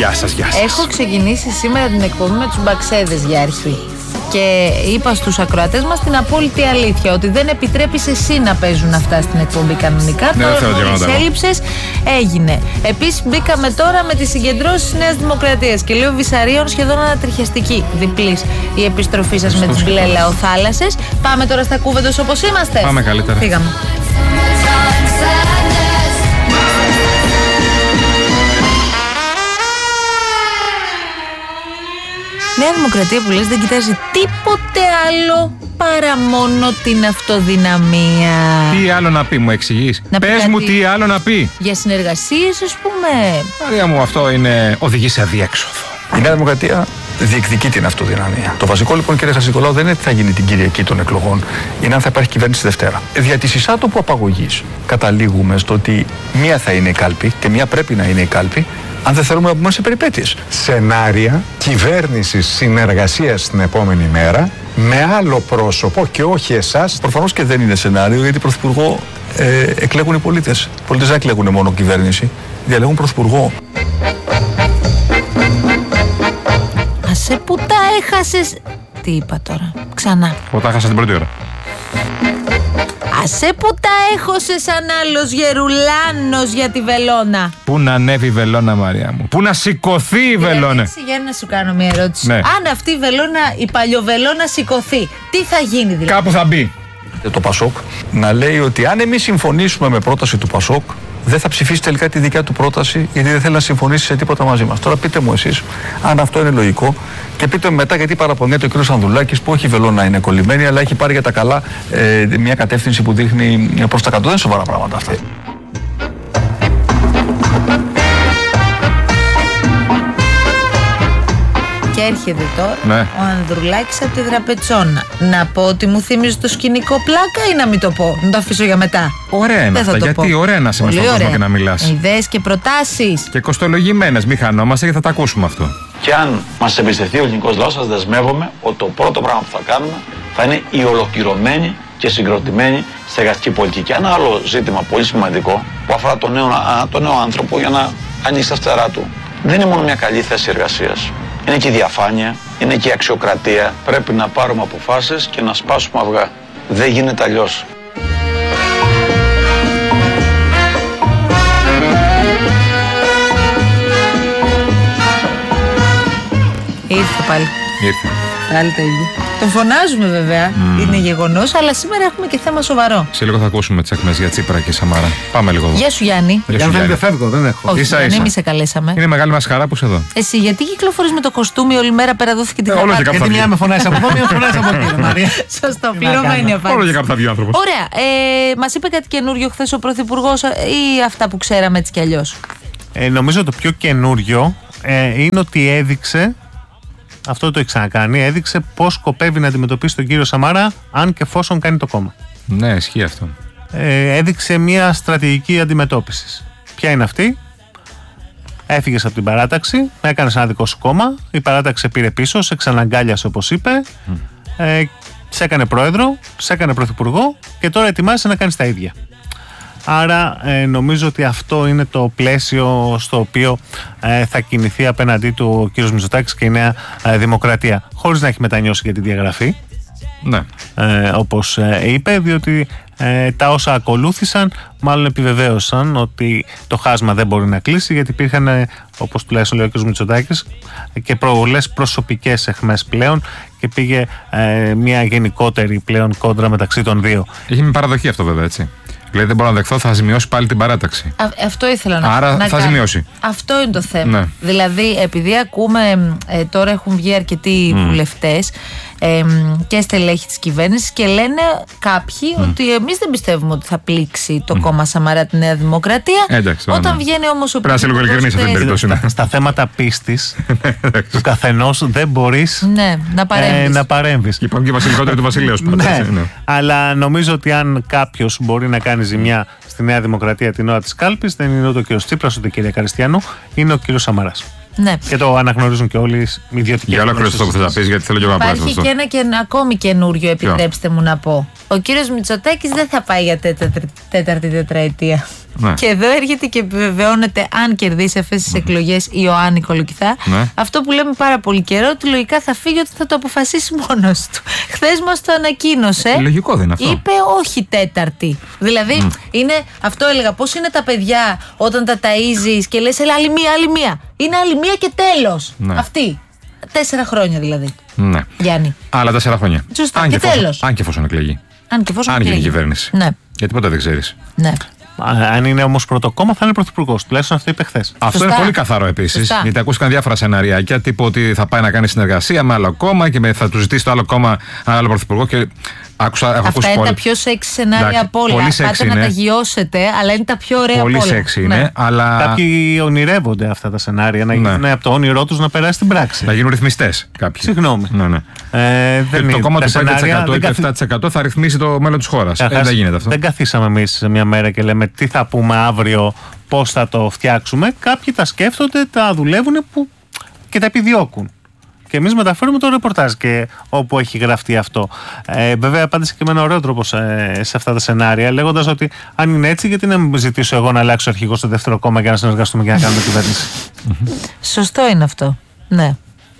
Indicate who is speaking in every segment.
Speaker 1: Γεια σας, γεια σας.
Speaker 2: Έχω ξεκινήσει σήμερα την εκπομπή με τους μπαξέδες για αρχή. Και είπα στους ακροατές μας την απόλυτη αλήθεια, ότι δεν επιτρέπεις εσύ να παίζουν αυτά στην εκπομπή κανονικά. Τώρα μόλις έλειψες, έγινε. Επίσης μπήκαμε τώρα με τις συγκεντρώσεις της Νέας Δημοκρατίας και λέω Βυσσαρίων σχεδόν ανατριχιαστική διπλής η επιστροφή σας με τις μπλε λαοθάλασσες. Πάμε τώρα στα κούβεντος όπως είμαστε.
Speaker 1: Πάμε καλύτερα.
Speaker 2: Φύγαμε. Νέα Δημοκρατία που λες δεν κοιτάζει τίποτε άλλο παρά μόνο την αυτοδυναμία.
Speaker 1: Τι άλλο να πει, μου εξηγείς? Πες μου τι άλλο να πει.
Speaker 2: Για συνεργασίες, ας πούμε.
Speaker 1: Μαρία μου, αυτό οδηγεί σε αδιέξοδο.
Speaker 3: Η Νέα Δημοκρατία διεκδικεί την αυτοδυναμία. Το βασικό λοιπόν, κύριε Χατζηνικολάου, δεν είναι τι θα γίνει την Κυριακή των εκλογών, είναι αν θα υπάρχει κυβέρνηση Δευτέρα. Δια της εισάτοπου απαγωγής καταλήγουμε στο ότι μία θα είναι η κάλπη και μία πρέπει να είναι η κάλπη, αν δεν θέλουμε να πούμε σε περιπέτειες.
Speaker 4: Σενάρια κυβέρνησης συνεργασίας την επόμενη μέρα με άλλο πρόσωπο και όχι εσάς.
Speaker 3: Προφανώς και δεν είναι σενάριο, γιατί πρωθυπουργό εκλέγουν οι πολίτες. Οι πολίτες δεν εκλέγουν μόνο κυβέρνηση, διαλέγουν πρωθυπουργό.
Speaker 2: Άσε που τα έχασες. Τι είπα τώρα, ξανά.
Speaker 1: Τα έχασα την πρώτη ώρα.
Speaker 2: Άσε που τα έχωσε σαν άλλος γερουλάνος για τη βελόνα.
Speaker 1: Πού να ανέβει η βελόνα, Μαρία μου? Πού να σηκωθεί η βελόνα?
Speaker 2: Για να σου κάνω μια ερώτηση.
Speaker 1: Ναι.
Speaker 2: Αν αυτή η βελόνα, η παλιοβελόνα σηκωθεί, τι θα γίνει δηλαδή?
Speaker 1: Κάπου θα μπει.
Speaker 3: Το Πασόκ να λέει ότι αν εμείς συμφωνήσουμε με πρόταση του Πασόκ, δεν θα ψηφίσει τελικά τη δικιά του πρόταση, γιατί δεν θέλει να συμφωνήσει σε τίποτα μαζί μας. Τώρα πείτε μου εσείς αν αυτό είναι λογικό και πείτε μου μετά γιατί παραπονιέται ο κ. Ανδρουλάκης που όχι η βελόνα είναι κολλημένη, αλλά έχει πάρει για τα καλά μια κατεύθυνση που δείχνει προς τα κάτω. Δεν είναι σοβαρά πράγματα αυτά.
Speaker 2: Και έρχεται τώρα
Speaker 1: ναι.
Speaker 2: Ο Ανδρουλάκης από τη Δραπετσόνα. Να πω ότι μου θύμιζε το σκηνικό πλάκα ή να μην το πω? Να το αφήσω για μετά.
Speaker 1: Ωραία είναι αυτά. Γιατί ωραία να είσαι μες στον κόσμο και να μιλάς.
Speaker 2: Ιδέες και προτάσεις.
Speaker 1: Και κοστολογημένες, μη χανόμαστε και θα τα ακούσουμε αυτό.
Speaker 5: Και αν μας εμπιστευτεί ο ελληνικός λαός, σας δεσμεύομαι ότι το πρώτο πράγμα που θα κάνουμε θα είναι η ολοκληρωμένη και συγκροτημένη στεγαστική πολιτική. Ένα άλλο ζήτημα πολύ σημαντικό που αφορά τον νέο άνθρωπο για να ανοίξει τα φτερά του. Δεν είναι μόνο μια καλή θέση εργασίας. Είναι και η διαφάνεια, είναι και η αξιοκρατία. Πρέπει να πάρουμε αποφάσεις και να σπάσουμε αυγά. Δεν γίνεται αλλιώς.
Speaker 2: Ήρθε πάλι.
Speaker 1: Ήρθε.
Speaker 2: Πάλι το ίδιο. Τον φωνάζουμε βέβαια, είναι γεγονός, αλλά σήμερα έχουμε και θέμα σοβαρό.
Speaker 1: Σε λίγο θα ακούσουμε τις εκμές για Τσίπρα και Σαμάρα. Πάμε λίγο.
Speaker 2: Γεια σου Γιάννη.
Speaker 4: Αν δεν φεύγω, δεν έχω.
Speaker 2: Όχι, Γιάννη, εμείς σε καλέσαμε.
Speaker 1: Είναι μεγάλη μας χαρά που είσαι εδώ.
Speaker 2: Εσύ γιατί κυκλοφορείς με το κοστούμι όλη μέρα, πέρα δόθηκε την
Speaker 1: όλο και
Speaker 2: χαπάτη?
Speaker 1: κάπου
Speaker 4: Γιατί μια με φωνάζει από εδώ, μια με φωνάζει από εκεί, Μαρία.
Speaker 2: Σωστό, πληρωμένη απάντηση.
Speaker 1: Όλο και κάπου θα βγει ο άνθρωπος.
Speaker 2: Ωραία. Μας είπε κάτι καινούριο χθες ο Πρωθυπουργός ή αυτά που ξέραμε έτσι κι αλλιώς?
Speaker 6: Νομίζω το πιο καινούριο είναι ότι έδειξε, αυτό το έχει ξανακάνει, έδειξε πώς σκοπεύει να αντιμετωπίσει τον κύριο Σαμάρα αν και εφόσον κάνει το κόμμα.
Speaker 1: Ναι, ισχύει αυτό.
Speaker 6: Έδειξε μια στρατηγική αντιμετώπισης. Ποια είναι αυτή? Έφυγες από την παράταξη, έκανες ένα δικό σου κόμμα, η παράταξη σε πήρε πίσω, σε ξαναγκάλιασε όπως είπε, σε έκανε πρόεδρο, σε έκανε πρωθυπουργό και τώρα ετοιμάζεσαι να κάνεις τα ίδια. Άρα νομίζω ότι αυτό είναι το πλαίσιο στο οποίο θα κινηθεί απέναντί του ο κύριος Μητσοτάκης και η Νέα Δημοκρατία, χωρίς να έχει μετανιώσει για τη διαγραφή,
Speaker 1: ναι.
Speaker 6: Όπως είπε, διότι τα όσα ακολούθησαν μάλλον επιβεβαίωσαν ότι το χάσμα δεν μπορεί να κλείσει, γιατί υπήρχαν, όπως τουλάχιστον λέει ο κ. Μητσοτάκης, και πολλές προσωπικές αιχμές πλέον και πήγε μια γενικότερη πλέον κόντρα μεταξύ των δύο.
Speaker 1: Έχει μια παραδοχή αυτό βέβαια, έτσι. Δηλαδή δεν μπορώ να δεχθώ, θα ζημιώσει πάλι την παράταξη.
Speaker 2: Αυτό ήθελα να
Speaker 1: Άρα θα ζημιώσει.
Speaker 2: Αυτό είναι το θέμα.
Speaker 1: Ναι.
Speaker 2: Δηλαδή, επειδή ακούμε, τώρα έχουν βγει αρκετοί βουλευτές και στελέχοι της κυβέρνησης και λένε κάποιοι ότι εμείς δεν πιστεύουμε ότι θα πλήξει το κόμμα Σαμαρά τη Νέα Δημοκρατία.
Speaker 1: Εντάξει,
Speaker 2: όταν βγαίνει όμως ο
Speaker 1: πρέπει να είσαι λίγο ειλικρινής σε αυτή την περίπτωση.
Speaker 6: Στα θέματα πίστης του καθενός δεν μπορείς να παρέμβεις.
Speaker 1: Και πάμε και βασιλικότερο του βασιλέως.
Speaker 6: Αλλά νομίζω ότι αν κάποιος μπορεί να κάνει ζημιά στη Νέα Δημοκρατία την ώρα της κάλπης, δεν είναι ούτε ο κ. Τσίπρας ούτε η κυρία Καριστιανού, είναι ο κ. Σαμαράς.
Speaker 2: Ναι.
Speaker 6: Και το αναγνωρίζουν και όλοι οι ιδιωτικοί.
Speaker 1: Για ολόκληρο αυτό που θες να πεις, γιατί θέλω και εγώ να
Speaker 2: Υπάρχει και ένα ακόμη καινούριο, επιτρέψτε μου να πω. Ο κύριος Μητσοτάκης δεν θα πάει για τέταρτη τετραετία.
Speaker 1: Ναι.
Speaker 2: Και εδώ έρχεται και επιβεβαιώνεται, αν κερδίσει αυτές τις εκλογές η Ιωάννη Κολοκυθά, αυτό που λέμε πάρα πολύ καιρό, ότι λογικά θα φύγει, ότι θα το αποφασίσει μόνος του. Χθες μας το ανακοίνωσε.
Speaker 1: Λογικό δεν είναι αυτό.
Speaker 2: Είπε όχι Τέταρτη. Δηλαδή, είναι, αυτό έλεγα, πώς είναι τα παιδιά όταν τα ταΐζεις και λες, έλα, άλλη μία. Είναι άλλη μία και τέλος.
Speaker 1: Ναι.
Speaker 2: Αυτή. 4 χρόνια δηλαδή.
Speaker 1: Ναι.
Speaker 2: Γιάννη.
Speaker 1: Άλλα 4 χρόνια.
Speaker 2: Σωστά. Και τέλος.
Speaker 1: Αν και εφόσον εκλεγεί.
Speaker 2: Αν γίνει
Speaker 1: κυβέρνηση.
Speaker 2: Ναι.
Speaker 1: Γιατί ποτέ δεν ξέρεις.
Speaker 2: Ναι.
Speaker 6: Αν είναι όμως πρωτοκόμμα, θα είναι πρωθυπουργός. Τουλάχιστον αυτό είπε χθες.
Speaker 1: Αυτό είναι πολύ καθαρό επίσης. Γιατί ακούστηκαν διάφορα σεναριάκια. Τύπου ότι θα πάει να κάνει συνεργασία με άλλο κόμμα και θα του ζητήσει το άλλο κόμμα έναν άλλο πρωθυπουργό. Και
Speaker 2: αυτά είναι τα πιο σεξι σενάρια από όλα. Πάτε να τα γιώσετε, αλλά είναι τα πιο ωραία από όλα.
Speaker 1: Πολύ σεξι είναι. Αλλά...
Speaker 6: Κάποιοι ονειρεύονται αυτά τα σενάρια. Να γίνουν από το όνειρό τους να περάσει στην πράξη.
Speaker 1: Να γίνουν ρυθμιστές κάποιοι.
Speaker 6: Συγγνώμη.
Speaker 1: Το κόμμα του 5% ή του 7% θα ρυθμίσει το μέλλον της χώρας. Δεν γίνεται αυτό.
Speaker 6: Δεν καθίσαμε εμείς σε μια μέρα και λέμε τι θα πούμε αύριο, πώς θα το φτιάξουμε. Κάποιοι τα σκέφτονται, τα δουλεύουν και τα επιδιώκουν. Και εμείς μεταφέρουμε το ρεπορτάζ και όπου έχει γραφτεί αυτό. Βέβαια, απάντησε και με ένα ωραίο τρόπο σε αυτά τα σενάρια, λέγοντας ότι αν είναι έτσι, γιατί να μην ζητήσω εγώ να αλλάξω αρχηγό στο δεύτερο κόμμα για να συνεργαστούμε και να κάνουμε κυβέρνηση.
Speaker 2: Σωστό είναι αυτό. Ναι.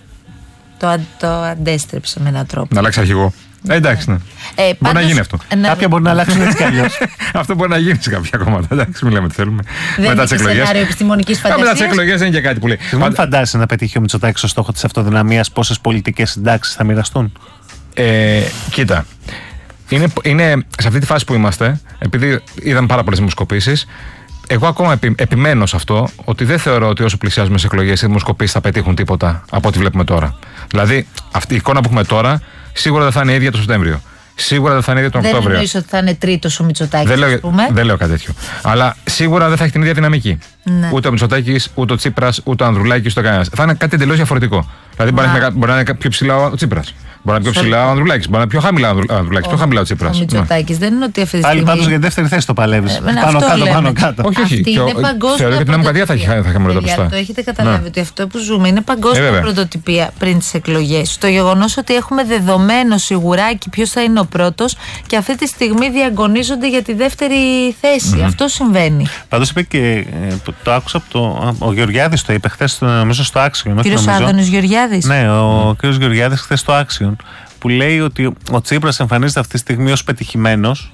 Speaker 2: Το αντέστρεψε με έναν τρόπο.
Speaker 1: Να αλλάξει αρχηγό. Εντάξει, ναι. Μπορεί να γίνει αυτό.
Speaker 6: Κάποια μπορεί να αλλάξουν έτσι κι αλλιώς.
Speaker 1: Αυτό μπορεί να γίνει σε κάποια κόμματα. Εντάξει, μιλάμε τι θέλουμε.
Speaker 2: Δεν είναι σενάριο επιστημονικής φαντασίας.
Speaker 1: Μετά τις εκλογές είναι και κάτι που λέει.
Speaker 6: Δεν φαντάζεσαι να πετύχει ο Μητσοτάκης στο στόχο της αυτοδυναμίας, πόσες πολιτικές συντάξεις θα μοιραστούν.
Speaker 1: Κοίτα. Είναι σε αυτή τη φάση που είμαστε, επειδή είδαμε πάρα πολλές δημοσκοπήσεις. Εγώ ακόμα επιμένω σε αυτό, ότι δεν θεωρώ ότι όσο πλησιάζουμε σε εκλογές οι δημοσκοπήσεις θα πετύχουν τίποτα από ό,τι βλέπουμε τώρα. Δηλαδή, αυτή η εικόνα που έχουμε τώρα σίγουρα δεν θα είναι η ίδια το Σεπτέμβριο. Σίγουρα δεν θα είναι η ίδια τον Οκτώβριο.
Speaker 2: Δεν εννοείς ότι θα είναι τρίτος ο Μητσοτάκης,
Speaker 1: δεν λέω κάτι τέτοιο. Αλλά σίγουρα δεν θα έχει την ίδια δυναμική.
Speaker 2: Ναι.
Speaker 1: Ούτε ο Μητσοτάκης, ούτε ο Τσίπρας, ούτε ο Ανδρουλάκης, ούτε κανένας. Θα είναι κάτι εντελώς διαφορετικό. Δηλαδή, μπορεί να είναι πιο ψηλά ο Τσίπρας. Μπορεί να είναι πιο ψηλά ο Ανδρουλάκης, μπορεί να είναι πιο χαμηλά ο Ανδρουλάκης, πιο χαμηλά ο Τσίπρας.
Speaker 2: Ο Μητσοτάκης δεν είναι ότι αυτή τη στιγμή.
Speaker 6: Πάλι πάντως για δεύτερη θέση το παλεύεις. Πάνω κάτω.
Speaker 1: Όχι. Θεωρώ ότι την Δημοκρατία θα έχει χαμηλότερα ποσοστά.
Speaker 2: Το έχετε καταλάβει ότι αυτό που ζούμε είναι παγκόσμια πρωτοτυπία πριν τις εκλογές. Το γεγονός ότι έχουμε δεδομένο σιγουράκι ποιος θα είναι ο πρώτος και αυτή τη στιγμή διαγωνίζονται για τη δεύτερη θέση. Αυτό συμβαίνει.
Speaker 6: Πάντως είπε και το άκουσα από ο Γεωργιάδης, το είπε χθες νομίζω στο Άξιον.
Speaker 2: Κύριος Άδωνης Γεωργιάδης.
Speaker 6: Ναι, ο κύριος Γεωργιάδης χθες στο Άξιον, που λέει ότι ο Τσίπρας εμφανίζεται αυτή τη στιγμή ως πετυχημένος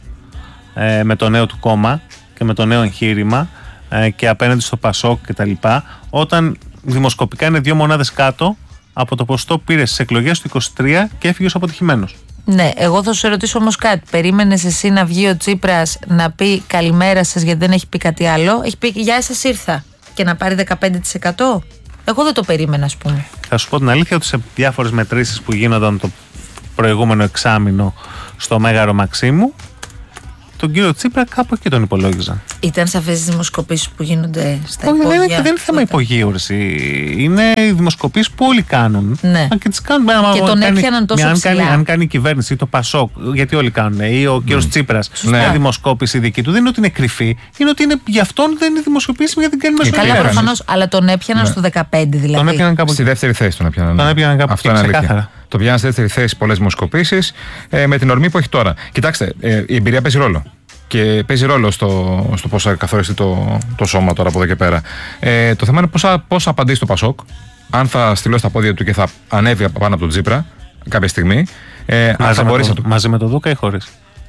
Speaker 6: με το νέο του κόμμα και με το νέο εγχείρημα και απέναντι στο Πασόκ κτλ. Όταν δημοσκοπικά είναι 2 μονάδες κάτω από το ποσοστό που πήρε στις εκλογές του 23 και έφυγε ως αποτυχημένος.
Speaker 2: Ναι, εγώ θα σου ρωτήσω όμως κάτι. Περίμενες εσύ να βγει ο Τσίπρας να πει καλημέρα σας γιατί δεν έχει πει κάτι άλλο? Έχει πει γεια σας ήρθα και να πάρει 15%? Εγώ δεν το περίμενα, ας πούμε.
Speaker 6: Θα σου πω την αλήθεια ότι σε διάφορες μετρήσεις που γίνονταν το προηγούμενο εξάμηνο στο Μέγαρο Μαξίμου, τον κύριο Τσίπρα κάπου εκεί τον υπολόγιζαν.
Speaker 2: Ήταν σε αυτές τις δημοσκοπήσεις που γίνονται στα υπόγεια?
Speaker 6: Δεν είναι θέμα υπογείωση. Είναι οι δημοσκοπήσεις που όλοι κάνουν.
Speaker 2: Ναι.
Speaker 6: Και τις κάνουν.
Speaker 2: Και τον έπιαναν τόσο ψηλά.
Speaker 6: Αν κάνει η κυβέρνηση ή το Πασόκ, γιατί όλοι κάνουν, ή ο κύριος Τσίπρας, μια δημοσκόπηση δική του, δεν είναι ότι είναι κρυφή, είναι ότι είναι, για αυτόν δεν είναι δημοσκοπήση γιατί την κάνει μέσα.
Speaker 2: Καλά, προφανώς, αλλά τον έπιαναν στο 15 δηλαδή.
Speaker 6: Τον έπιαναν κάπου
Speaker 1: στη δεύτερη θέση. Τον
Speaker 6: έπιαναν κάπου
Speaker 1: αυτό είναι αλήθεια. Το πιάνει στη δεύτερη θέση πολλές δημοσκοπήσεις με την ορμή που έχει τώρα. Κοιτάξτε, η εμπειρία παίζει ρόλο. Και παίζει ρόλο στο πώς θα καθοριστεί το σώμα τώρα από εδώ και πέρα. Το θέμα είναι πώς θα απαντήσει το Πασόκ, αν θα στυλώσει τα πόδια του και θα ανέβει πάνω από τον Τσίπρα κάποια στιγμή.
Speaker 6: Μαζί με τον Δούκα ή χωρίς?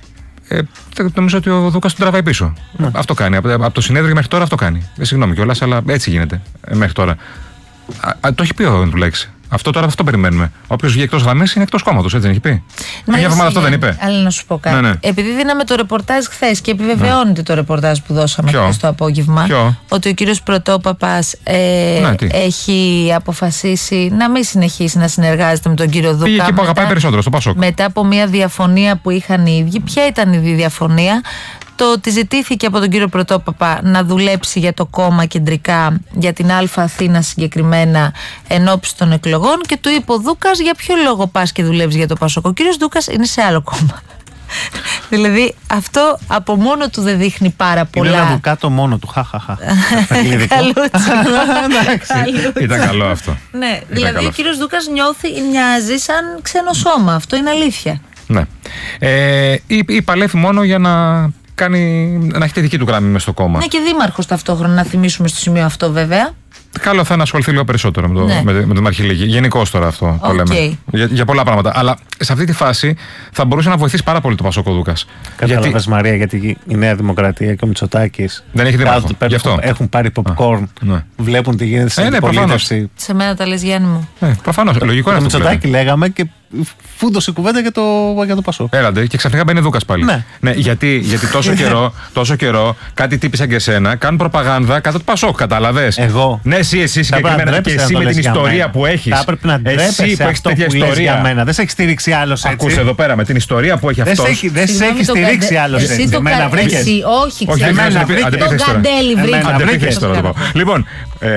Speaker 1: Νομίζω ότι ο Δούκας τον τραβάει πίσω. Αυτό κάνει. Από το συνέδριο μέχρι τώρα αυτό κάνει. Συγγνώμη κιόλας, αλλά έτσι γίνεται μέχρι τώρα. Το έχει πει ο Ανδρουλάκης. Αυτό περιμένουμε. Όποιος βγει εκτός γραμμής είναι εκτός κόμματος, έτσι δεν έχει πει? Μια εβδομάδα αυτό δεν είπε?
Speaker 2: Αλλά να σου πω κάτι. Ναι. Επειδή δίναμε το ρεπορτάζ χθες και επιβεβαιώνεται το ρεπορτάζ που δώσαμε χθες το απόγευμα, ότι ο κύριος Πρωτόπαπας έχει αποφασίσει να μην συνεχίσει να συνεργάζεται με τον κύριο Δούκα.
Speaker 1: Πήγε εκεί που αγαπάει περισσότερο, στο Πασόκ.
Speaker 2: Μετά από μια διαφωνία που είχαν οι ίδιοι. Ποια ήταν η διαφωνία? Το ότι ζητήθηκε από τον κύριο Πρωτόπαπα να δουλέψει για το κόμμα κεντρικά, για την Α Αθήνα συγκεκριμένα, ενόψει των εκλογών, και του είπε ο Δούκας, για ποιο λόγο πας και δουλεύεις για το Πασόκ? Ο κύριος Δούκας είναι σε άλλο κόμμα. Δηλαδή αυτό από μόνο του δεν δείχνει πάρα πολλά.
Speaker 6: Είναι ένα Δουκάτο μόνο του. Χαχαχα.
Speaker 1: Ήταν καλό αυτό.
Speaker 2: Ναι, δηλαδή ο κύριος Δούκας μοιάζει σαν ξένο σώμα. Αυτό είναι αλήθεια.
Speaker 1: Ναι. Ή παλεύει μόνο για να να έχει τη δική του γραμμή μες στο κόμμα.
Speaker 2: Ναι, και δήμαρχος ταυτόχρονα, να θυμίσουμε στο σημείο αυτό βέβαια.
Speaker 1: Καλό θα είναι να ασχοληθεί λίγο περισσότερο με τον Αρχιλέγη. Γενικώς τώρα αυτό το λέμε. Για πολλά πράγματα. Αλλά σε αυτή τη φάση θα μπορούσε να βοηθήσει πάρα πολύ το Πασόκ ο Δούκας.
Speaker 6: Κατάλαβες, Μαρία, γιατί η Νέα Δημοκρατία και ο Μητσοτάκης
Speaker 1: δεν έχει δήμαρχο.
Speaker 6: Έχουν πάρει popcorn, βλέπουν τι γίνεται στην αντιπολίτευση.
Speaker 2: Σε μένα τα λες, Γιάννη μου.
Speaker 1: Προφανώς. Λογικό είναι αυτό.
Speaker 6: Το Μητσοτάκη λέγαμε και φούντωσε κουβέντα για το Πασόκ.
Speaker 1: Έλαντε, και ξαφνικά μπαίνει Δούκας πάλι. Ναι, γιατί τόσο καιρό κάτι τύποι σαν και εσένα κάνουν προπαγάνδα κατά του Πασόκ, κατάλαβες.
Speaker 6: Εγώ.
Speaker 1: Ναι, εσύ συγκεκριμένα και εσύ με την ιστορία που έχεις.
Speaker 6: Θα έπρεπε να ντρέπεσαι αυτό που λες για μένα. Δεν σε έχει στηρίξει άλλος έτσι.
Speaker 1: Ακούσε εδώ πέρα με την ιστορία που έχει αυτός.
Speaker 6: Δεν σε έχει στηρίξει άλλος έτσι. Εμένα βρήκες.
Speaker 2: Όχι, τον Καντέλη βρήκες.
Speaker 1: Λοιπόν,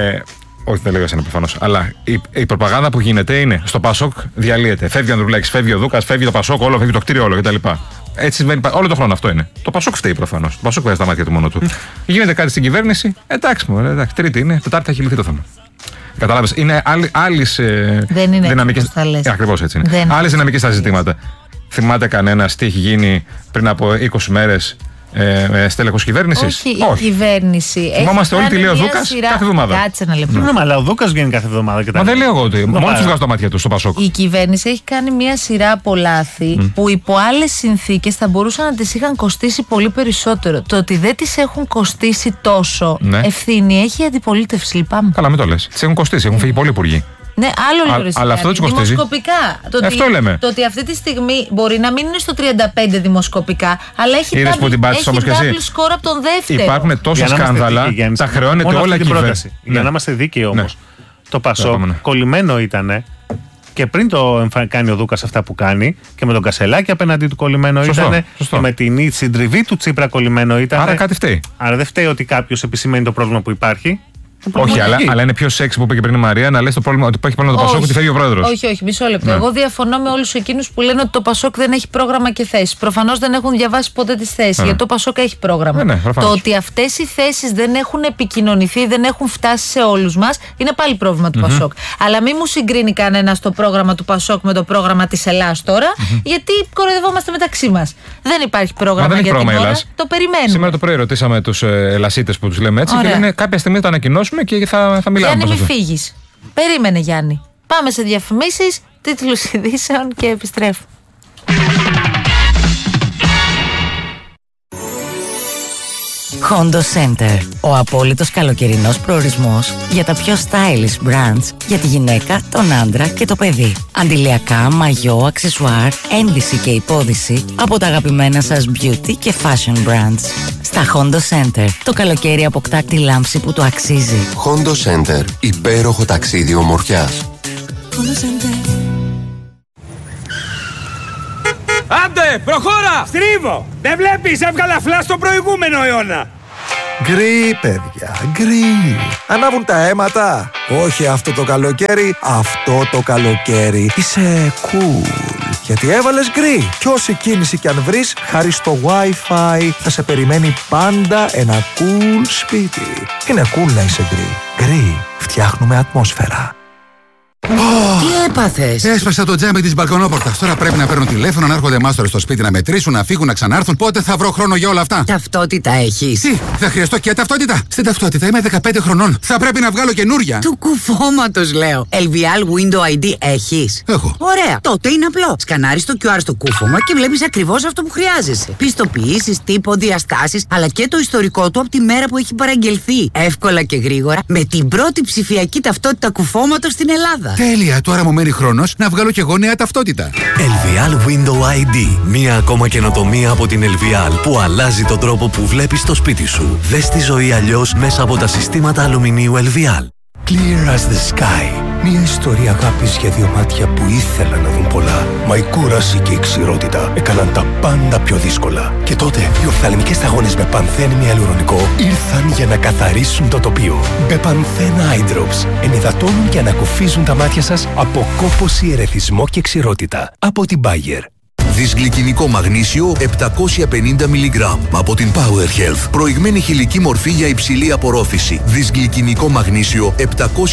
Speaker 1: όχι, δεν λέω εσένα προφανώς. Αλλά η προπαγάνδα που γίνεται είναι στο Πασόκ διαλύεται. Φεύγει ο Ανδρουλάκης, φεύγει ο Δούκας, φεύγει το Πασόκ, όλο φεύγει το κτίριο, όλο κτλ. Έτσι συμβαίνει όλο τον χρόνο. Αυτό είναι. Το Πασόκ φταίει προφανώς. Το Πασόκ βάζει τα μάτια του μόνο του. Γίνεται κάτι στην κυβέρνηση. Εντάξει, Τρίτη είναι. Τετάρτη θα έχει λυθεί το θέμα. Κατάλαβες. Είναι άλλες δυναμικές. Ακριβώς έτσι είναι. Άλλες δυναμικές στα ζητήματα. Θυμάται κανένας τι έχει γίνει πριν από 20 μέρες? Στέλεχος κυβέρνησης?
Speaker 2: Όχι, η κυβέρνηση.
Speaker 1: Θυμόμαστε όλοι τι λέει ο Δούκας κάθε εβδομάδα.
Speaker 2: Κάτσε ένα λεπτό.
Speaker 6: Ναι, αλλά ο Δούκας βγαίνει κάθε εβδομάδα.
Speaker 1: Μα δεν λέω εγώ ότι. Μόνο τους βγάζω τα μάτια του στο Πασόκ.
Speaker 2: Η κυβέρνηση έχει κάνει μια σειρά από λάθη που υπό άλλες συνθήκες θα μπορούσαν να τις είχαν κοστίσει πολύ περισσότερο. Το ότι δεν τις έχουν κοστίσει τόσο, ευθύνη έχει η αντιπολίτευση. Λυπάμαι.
Speaker 1: Καλά, μην το λες. Τις έχουν κοστίσει, έχουν φύγει πολύ υπουργοί.
Speaker 2: Ναι, άλλο λίγο.
Speaker 1: Αλλά αυτό δεν κοστίζει.
Speaker 2: Δημοσκοπικά.
Speaker 1: Αυτό λέμε.
Speaker 2: Το ότι αυτή τη στιγμή μπορεί να μην είναι στο 35 δημοσκοπικά, αλλά έχει double σκορ από τον δεύτερο.
Speaker 1: Υπάρχουν τόσα σκάνδαλα, τα χρεώνεται όλα η κυβέρνηση.
Speaker 6: Για να είμαστε δίκαιοι όμως, το Πασόκ κολλημένο ήταν και πριν το κάνει ο Δούκας αυτά που κάνει και με τον Κασελάκη απέναντί του κολλημένο ήταν και με την συντριβή του Τσίπρα κολλημένο ήταν.
Speaker 1: Άρα κάτι φταίει.
Speaker 6: Άρα δεν φταίει ότι κάποιος επισημαίνει το πρόβλημα που υπάρχει.
Speaker 1: Όχι, αλλά είναι πιο σεξ που είπε και πριν η Μαρία να λες το πρόβλημα, ότι έχει πρόβλημα το Πασόκ, ότι φεύγει ο πρόεδρος.
Speaker 2: Όχι, μισό λεπτό. Εγώ διαφωνώ με όλους εκείνους που λένε ότι το Πασόκ δεν έχει πρόγραμμα και θέσεις. Προφανώς δεν έχουν διαβάσει ποτέ τις θέσεις. Γιατί το Πασόκ έχει πρόγραμμα. Το ότι αυτές οι θέσεις δεν έχουν επικοινωνηθεί, δεν έχουν φτάσει σε όλους μας, είναι πάλι πρόβλημα του Πασόκ. Αλλά μην μου συγκρίνει κανένας το πρόγραμμα του Πασόκ με το πρόγραμμα της Ελλάδας τώρα, γιατί κοροϊδευόμαστε μεταξύ μας. Δεν υπάρχει πρόγραμμα για την ώρα. Το περιμένουμε.
Speaker 1: Σήμερα το πρωί ρωτήσαμε τους Ελασίτες που τους λέμε έτσι και λένε κάποια στιγμή το ανακοινώσουμε και θα μιλάμε.
Speaker 2: Γιάννη, μη φύγεις. Περίμενε, Γιάννη. Πάμε σε διαφημίσεις, τίτλους ειδήσεων και επιστρέφω.
Speaker 7: Hondo Center. Ο απόλυτος καλοκαιρινός προορισμός για τα πιο stylish brands για τη γυναίκα, τον άντρα και το παιδί. Αντιλιακά, μαγιό, αξεσουάρ, ένδυση και υπόδυση από τα αγαπημένα σας beauty και fashion brands. Στα Hondo Center το καλοκαίρι αποκτά τη λάμψη που το αξίζει.
Speaker 8: Hondo Center. Υπέροχο ταξίδι ομορφιάς.
Speaker 7: Hondo Center.
Speaker 9: Άντε, προχώρα! Στρίβω! Δεν βλέπεις, έβγαλα φλα στον προηγούμενο αιώνα!
Speaker 10: Γκρι, παιδιά, γκρι. Ανάβουν τα αίματα. Όχι αυτό το καλοκαίρι, αυτό το καλοκαίρι. Είσαι cool. Γιατί έβαλες γκρι. Κι όση κίνηση κι αν βρεις, χάρη στο Wi-Fi θα σε περιμένει πάντα ένα cool σπίτι. Είναι cool να είσαι γκρι. Γκρι. Φτιάχνουμε ατμόσφαιρα.
Speaker 11: Τι έπαθες?
Speaker 12: Έσπασα το τζάμι της μπαλκονόπορτας. Τώρα πρέπει να παίρνω τηλέφωνο, να έρχονται μάστορες στο σπίτι να μετρήσουν, να φύγουν, να ξανάρθουν. Πότε θα βρω χρόνο για όλα αυτά?
Speaker 11: Ταυτότητα έχεις?
Speaker 12: Τι, θα χρειαστώ και ταυτότητα? Στην ταυτότητα είμαι 15 χρονών. Θα πρέπει να βγάλω καινούρια.
Speaker 11: Του κουφώματος λέω. LVL Window ID έχεις?
Speaker 12: Έχω.
Speaker 11: Ωραία. Τότε είναι απλό. Σκανάρεις το QR στο κούφωμα και βλέπεις ακριβώς αυτό που χρειάζεσαι. Πιστοποιήσεις, τύπο, διαστάσεις, αλλά και το ιστορικό του από τη μέρα που έχει παραγγελθεί. Εύκολα και γρήγορα με την πρώτη ψηφιακή ταυτότητα κουφώματος στην Ελλάδα.
Speaker 12: Τέλεια, τώρα μου μένει χρόνος να βγάλω κι εγώ νέα ταυτότητα.
Speaker 13: LVL Window ID. Μία ακόμα καινοτομία από την LVL που αλλάζει τον τρόπο που βλέπεις το σπίτι σου. Δες τη ζωή αλλιώς μέσα από τα συστήματα αλουμινίου LVL.
Speaker 10: Clear as the sky. Μια ιστορία αγάπης για δύο μάτια που ήθελαν να δουν πολλά. Μα η κούραση και η ξηρότητα έκαναν τα πάντα πιο δύσκολα. Και τότε οι οφθαλμικές σταγόνες με πανθένη ιαλουρονικό ήρθαν για να καθαρίσουν το τοπίο. Μπεπανθέν Eye Drops ενυδατώνουν και ανακουφίζουν τα μάτια σας από κόπωση, ερεθισμό και ξηρότητα. Από την Bayer.
Speaker 13: Δυσγλυκινικό μαγνήσιο 750 mg από την Power Health. Προηγμένη χηλική μορφή για υψηλή απορρόφηση. Δυσγλυκινικό μαγνήσιο 750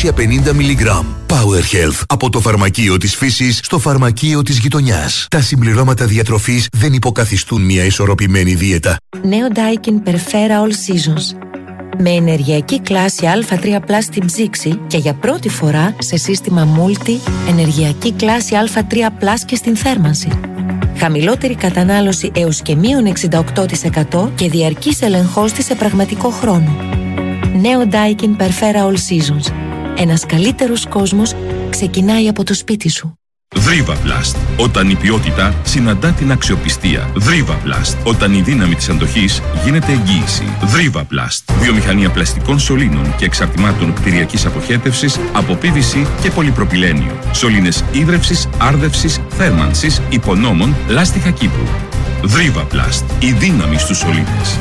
Speaker 13: mg. Power Health. Από το φαρμακείο της φύσης στο φαρμακείο της γειτονιάς. Τα συμπληρώματα διατροφής δεν υποκαθιστούν μια ισορροπημένη δίαιτα.
Speaker 14: Νέο Daikin Perfera All Seasons. Με ενεργειακή κλάση Α3+ στην ψήξη και για πρώτη φορά σε σύστημα Multi ενεργειακή κλάση Α3+ και στην θέρμανση. Χαμηλότερη κατανάλωση έως και μείον 68% και διαρκής ελεγχός της σε πραγματικό χρόνο. Νέο Daikin Perfera All Seasons. Ένας καλύτερος κόσμος ξεκινάει από το σπίτι σου.
Speaker 15: Δρίβαπλαστ. Όταν η ποιότητα συναντά την αξιοπιστία. Δρίβαπλαστ. Όταν η δύναμη της αντοχής γίνεται εγγύηση. Δρίβαπλαστ. Βιομηχανία πλαστικών σωλήνων και εξαρτημάτων κτηριακής αποχέτευσης από PVC και πολυπροπυλένιο. Σωλήνες ίδρευσης, άρδευσης, θέρμανσης, υπονόμων, λάστιχα Κύπρου. Δρίβαπλαστ. Η δύναμη στους σωλήνες.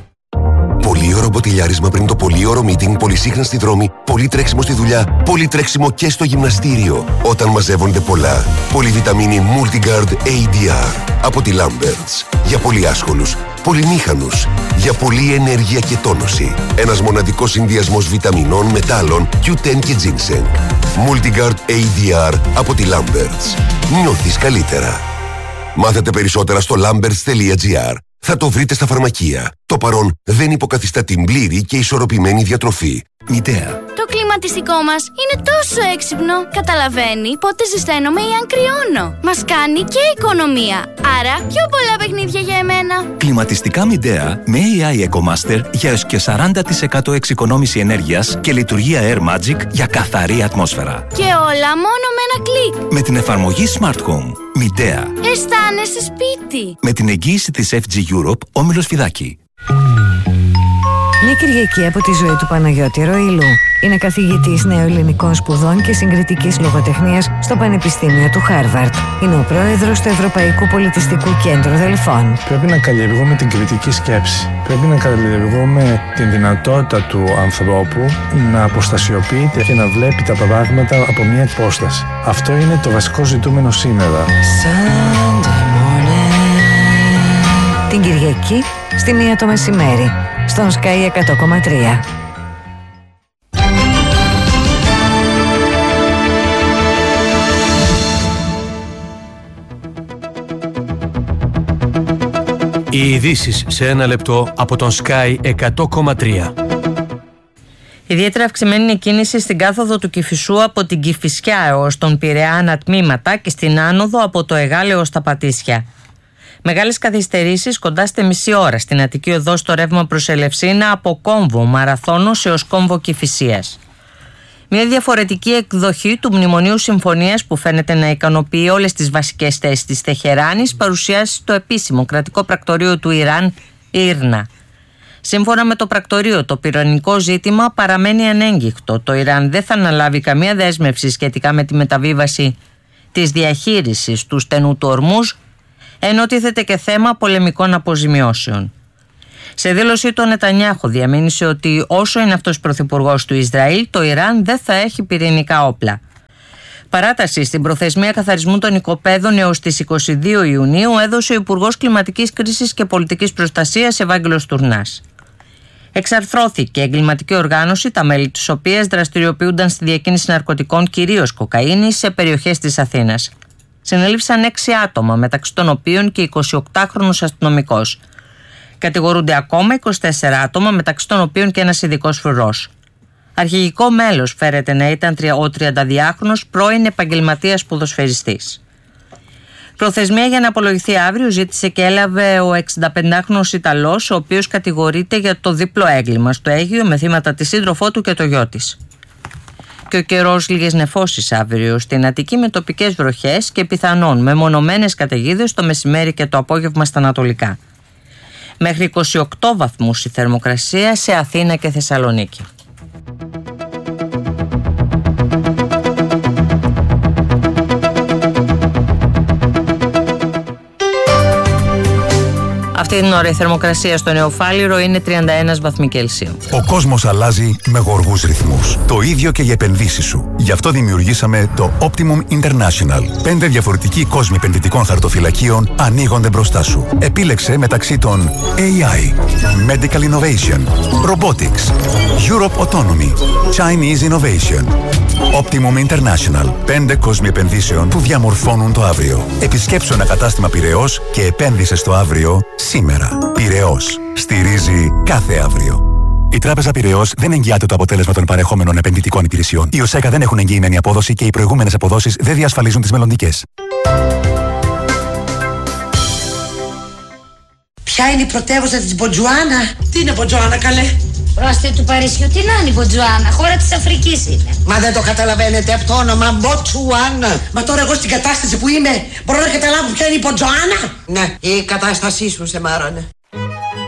Speaker 8: Πολύωρο μποτιλιάρισμα πριν το πολύωρο meeting, πολυσύχναστη δρόμη, πολύ τρέξιμο στη δουλειά, πολύ τρέξιμο και στο γυμναστήριο. Όταν μαζεύονται πολλά. Πολυβιταμίνη Multigard ADR από τη Lamberts. Για πολύ άσχολους, πολυμήχανους, για πολλή ενέργεια και τόνωση. Ένας μοναδικός συνδυασμός βιταμινών, μετάλλων, Q10 και ginseng. Multigard ADR από τη Lamberts. Νιώθεις καλύτερα. Μάθετε περισσότερα στο lamberts.gr. Θα το βρείτε στα φαρμακεία. Το παρόν δεν υποκαθιστά την πλήρη και ισορροπημένη διατροφή. Μητέα.
Speaker 16: Το κλιματιστικό μας είναι τόσο έξυπνο. Καταλαβαίνει πότε ζεσταίνομαι ή αν κρυώνω. Μας κάνει και οικονομία. Άρα πιο πολλά παιχνίδια για εμένα.
Speaker 17: Κλιματιστικά Midea με AI EcoMaster για έως και 40% εξοικονόμηση ενέργειας και λειτουργία Air Magic για καθαρή ατμόσφαιρα.
Speaker 16: Και όλα μόνο με ένα κλικ.
Speaker 17: Με την εφαρμογή Smart Home. Midea.
Speaker 16: Αισθάνεσαι σπίτι.
Speaker 17: Με την εγγύηση της FG Europe, Όμιλος Φιδάκη.
Speaker 18: Μια Κυριακή από τη ζωή του Παναγιώτη Ροήλου. Είναι καθηγητής νεοελληνικών σπουδών και συγκριτικής λογοτεχνίας στο Πανεπιστήμιο του Χάρβαρτ. Είναι ο πρόεδρος του Ευρωπαϊκού Πολιτιστικού Κέντρου Δελφών.
Speaker 19: Πρέπει να καλλιεργούμε την κριτική σκέψη. Πρέπει να καλλιεργούμε την δυνατότητα του ανθρώπου να αποστασιοποιείται και να βλέπει τα πράγματα από μια υπόσταση. Αυτό είναι το βασικό ζητούμενο σήμερα.
Speaker 18: Την Κυριακή στη 1 το μεσημέρι στον Sky 100,3.
Speaker 20: Οι ειδήσεις σε ένα λεπτό από τον Sky 100,3.
Speaker 21: Ιδιαίτερα αυξημένη είναι η κίνηση στην κάθοδο του Κηφισού από την Κηφισιά έως τον Πειραιά ανατμήματα και στην άνοδο από το Εγάλεο έως τα Πατήσια. Μεγάλες καθυστερήσεις κοντά στη μισή ώρα στην Αττική Οδό στο ρεύμα προς Ελευσίνα από Κόμβο Μαραθώνος έως Κόμβο Κηφισίας. Μια διαφορετική εκδοχή του Μνημονίου Συμφωνίας που φαίνεται να ικανοποιεί όλες τις βασικές θέσεις της Τεχεράνης παρουσιάζει στο επίσημο κρατικό πρακτορείο του Ιράν, Ήρνα. Σύμφωνα με το πρακτορείο, το πυρηνικό ζήτημα παραμένει ανέγκυχτο. Το Ιράν δεν θα αναλάβει καμία δέσμευση σχετικά με τη μεταβίβαση της διαχείρισης του στενού του Ορμούζ, ενώ τίθεται και θέμα πολεμικών αποζημιώσεων. Σε δήλωσή του, ο Νετανιάχου διαμήνυσε ότι όσο είναι αυτός πρωθυπουργός του Ισραήλ, το Ιράν δεν θα έχει πυρηνικά όπλα. Παράταση στην προθεσμία καθαρισμού των οικοπαίδων έως τις 22 Ιουνίου έδωσε ο Υπουργός Κλιματικής Κρίσης και Πολιτικής Προστασίας Ευάγγελος Τουρνάς. Εξαρθρώθηκε εγκληματική οργάνωση, τα μέλη της οποίας δραστηριοποιούνταν στη διακίνηση ναρκωτικών, κυρίως κοκαίνης, σε περιοχές της Αθήνας. Συνελήφθησαν 6 άτομα, μεταξύ των οποίων και 28χρονος αστυνομικός. Κατηγορούνται ακόμα 24 άτομα, μεταξύ των οποίων και ένας ειδικός φρουρός. Αρχηγικό μέλος φέρεται να ήταν ο 32χρονος πρώην επαγγελματίας ποδοσφαιριστής. Προθεσμία για να απολογηθεί αύριο ζήτησε και έλαβε ο 65χρονος Ιταλός, ο οποίος κατηγορείται για το δίπλο έγκλημα στο Αίγυο με θύματα τη σύντροφό του και το γιο της. Και ο καιρός, λίγες νεφώσεις αύριο στην Αττική με τοπικές βροχές και πιθανόν μεμονωμένες καταιγίδες το μεσημέρι και το απόγευμα στα ανατολικά. Μέχρι 28 βαθμούς η θερμοκρασία σε Αθήνα και Θεσσαλονίκη. Αυτή την ώρα η θερμοκρασία στο Νεοφάλιρο είναι 31 βαθμοί Κελσίου.
Speaker 3: Ο κόσμος αλλάζει με γοργούς ρυθμούς. Το ίδιο και οι επενδύσεις σου. Γι' αυτό δημιουργήσαμε το Optimum International. 5 διαφορετικοί κόσμοι επενδυτικών χαρτοφυλακίων ανοίγονται μπροστά σου. Επίλεξε μεταξύ των AI, Medical Innovation, Robotics, Europe Autonomy, Chinese Innovation. Optimum International. 5 κόσμοι επενδύσεων που διαμορφώνουν το αύριο. Επισκέψου ένα κατάστημα Πειραιώς και επένδυσε στο αύριο σήμερα. Πειραιώς. Στηρίζει κάθε αύριο. Η Τράπεζα Πειραιώς δεν εγγυάται το αποτέλεσμα των παρεχόμενων επενδυτικών υπηρεσιών. Οι ΟΣΕΚΑ δεν έχουν εγγυημένη απόδοση και οι προηγούμενες αποδόσεις δεν διασφαλίζουν τις μελλοντικές.
Speaker 22: Ποια είναι η πρωτεύουσα της Μποτζουάνα? Τι είναι Μποτζουάνα, καλέ?
Speaker 23: Πρόστιε του Παρισιού, τι να είναι η Μποτζουάνα, χώρα της Αφρικής είναι.
Speaker 22: Μα δεν το καταλαβαίνετε από το όνομα Μποτζουάνα. Μα τώρα εγώ στην κατάσταση που είμαι μπορώ να καταλάβω ποια είναι η Μποτζουάνα? Ναι, η κατάστασή σου σε μάρανε.